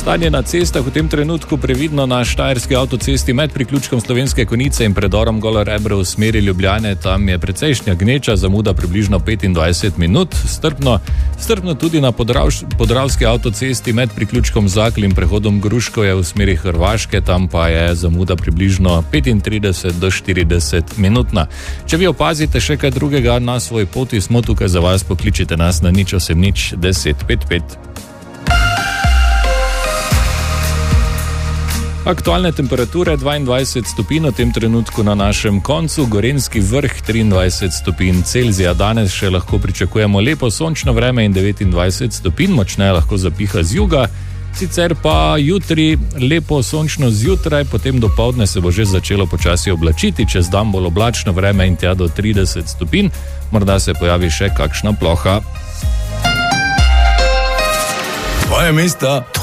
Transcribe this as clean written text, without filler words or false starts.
Stanje na cestah v tem trenutku previdno na štajerski avtocesti med priključkom Slovenske Konjice in predorom Golo Rebro v smeri Ljubljane. Tam je precejšnja gneča, zamuda približno 25 minut. Strpno tudi na podravski avtocesti med priključkom Zakl in prehodom Gruškovje v smeri Hrvaške. Tam pa je zamuda približno 35 do 40 minutna. Če vi opazite še kaj drugega na svoji poti, smo tukaj za vas, pokličite nas na 080 10 55. Aktualne temperature 22 stopinj v tem trenutku na našem koncu, Gorenjski vrh 23 stopinj Celzija. Danes še lahko pričakujemo lepo sončno vreme in 29 stopinj, močneje lahko zapiha z juga. Sicer pa jutri lepo sončno zjutraj, potem dopoldne se bo že začelo počasi oblačiti, čez dan bolj oblačno vreme in tja do 30 stopinj, morda se pojavi še kakšna ploha. Tvoje mesto.